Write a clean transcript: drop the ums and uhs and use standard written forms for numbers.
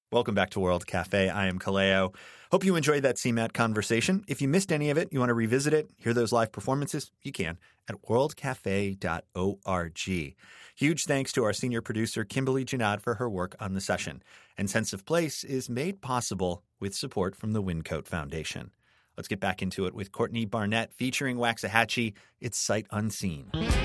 Welcome back to World Cafe. I am Kaleo. Hope you enjoyed that CMAT conversation. If you missed any of it, you want to revisit it, hear those live performances, you can at worldcafe.org. Huge thanks to our senior producer, Kimberly Janad, for her work on the session. And Sense of Place is made possible with support from the Wyncote Foundation. Let's get back into it with Courtney Barnett featuring Waxahachie. It's Sight Unseen.